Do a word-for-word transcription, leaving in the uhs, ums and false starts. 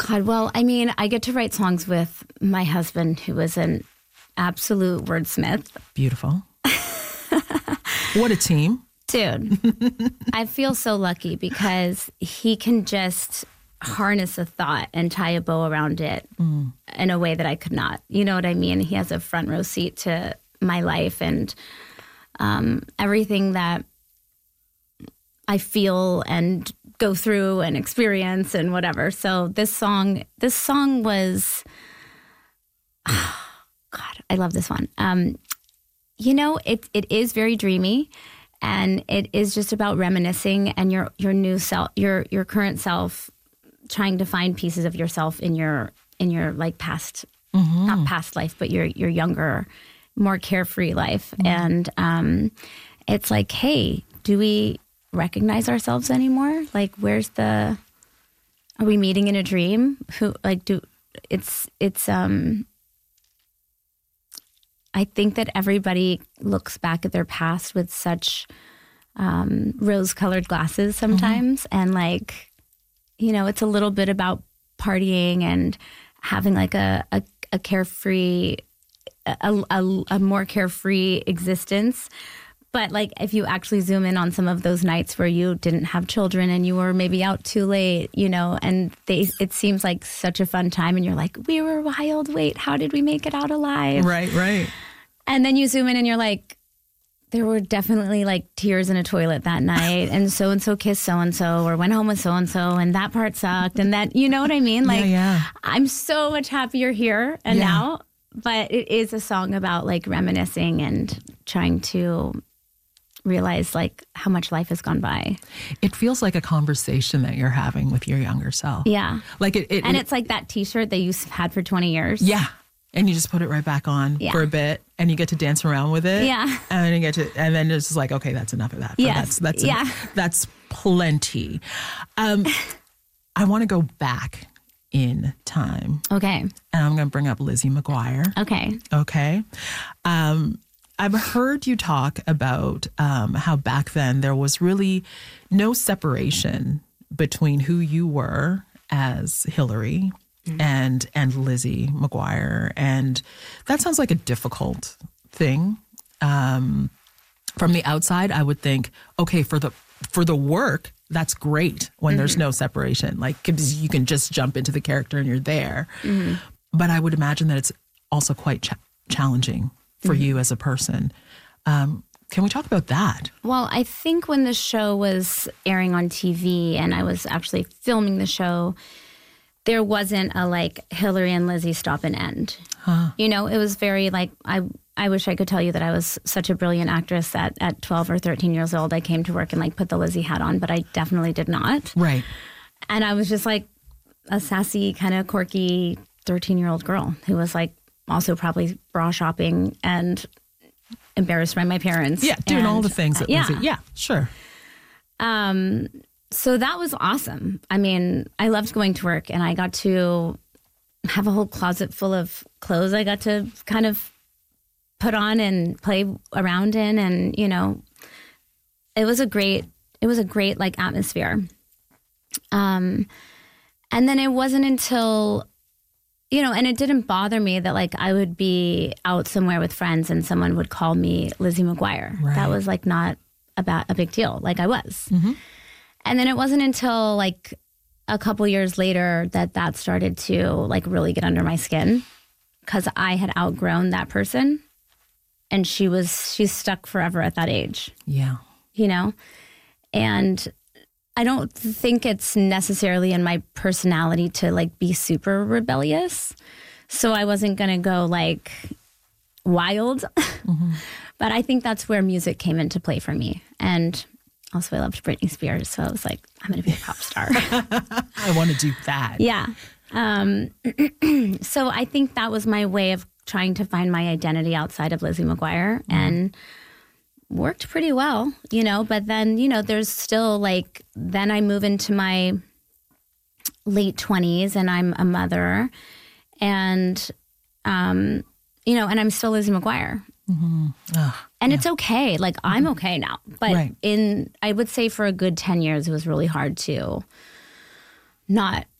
God, well, I mean, I get to write songs with my husband, who is an absolute wordsmith. Beautiful. What a team. Dude, I feel so lucky because he can just harness a thought and tie a bow around it mm. in a way that I could not. You know what I mean? He has a front row seat to my life and um, everything that I feel and go through and experience and whatever. So this song, this song was, oh, God, I love this one. Um, you know, it it is very dreamy. And it is just about reminiscing and your your new self, your your current self, trying to find pieces of yourself in your in your like past, mm-hmm. not past life, but your your younger, more carefree life. Mm-hmm. And um, it's like, hey, do we recognize ourselves anymore? Like, where's the? Are we meeting in a dream? Who like do? It's it's um. I think that everybody looks back at their past with such um, rose-colored glasses sometimes. Mm-hmm. And like, you know, it's a little bit about partying and having like a, a, a carefree, a, a, a more carefree existence. But like, if you actually zoom in on some of those nights where you didn't have children and you were maybe out too late, you know, and they, it seems like such a fun time and you're like, we were wild. Wait, how did we make it out alive? Right, right. And then you zoom in and you're like, there were definitely like tears in a toilet that night and so-and-so kissed so-and-so or went home with so-and-so and that part sucked and that, you know what I mean? Like, yeah, yeah. I'm so much happier here and yeah. now, but it is a song about like reminiscing and trying to realize like how much life has gone by. It feels like a conversation that you're having with your younger self. Yeah. Like it, it and it, it's like that t-shirt that you've had for twenty years. Yeah. And you just put it right back on yeah. for a bit and you get to dance around with it. Yeah. And then you get to, and then it's just like, okay, that's enough of that. Yes. That's, that's, yeah. a, that's plenty. Um, I want to go back in time. Okay. And I'm going to bring up Lizzie McGuire. Okay. Okay. Um, I've heard you talk about um, how back then there was really no separation between who you were as Hillary mm-hmm. and and Lizzie McGuire. And that sounds like a difficult thing. Um, from the outside, I would think, okay, for the for the work, that's great when mm-hmm. there's no separation. Like, 'cause you can just jump into the character and you're there. Mm-hmm. But I would imagine that it's also quite ch- challenging for mm-hmm. you as a person. Um, can we talk about that? Well, I think when the show was airing on T V and I was actually filming the show, there wasn't a like Hillary and Lizzie stop and end. Huh. You know, it was very like, I I wish I could tell you that I was such a brilliant actress that at twelve or thirteen years old, I came to work and like put the Lizzie hat on, but I definitely did not. Right. And I was just like a sassy, kind of quirky thirteen-year-old girl who was like, also probably bra shopping and embarrassed by my parents. Yeah, doing and, all the things that yeah. Lizzie, yeah, sure. Um, so that was awesome. I mean, I loved going to work and I got to have a whole closet full of clothes I got to kind of put on and play around in. And, you know, it was a great, it was a great like atmosphere. Um, and then it wasn't until... You know, and it didn't bother me that, like, I would be out somewhere with friends and someone would call me Lizzie McGuire. Right. That was, like, not about a big deal, like I was. Mm-hmm. And then it wasn't until, like, a couple years later that that started to, like, really get under my skin because I had outgrown that person and she was, she's stuck forever at that age. Yeah. You know? And... I don't think it's necessarily in my personality to like be super rebellious. So I wasn't going to go like wild. Mm-hmm. But I think that's where music came into play for me. And also I loved Britney Spears. So I was like, I'm going to be a pop star. I want to do that. Yeah. Um, so I think that was my way of trying to find my identity outside of Lizzie McGuire. Mm-hmm. And worked pretty well, you know, but then, you know, there's still like, then I move into my late twenties and I'm a mother and, um, you know, and I'm still Lizzie McGuire. Mm-hmm. Oh, and yeah. It's okay. Like, mm-hmm. I'm okay now. But right. in, I would say for a good ten years, it was really hard to not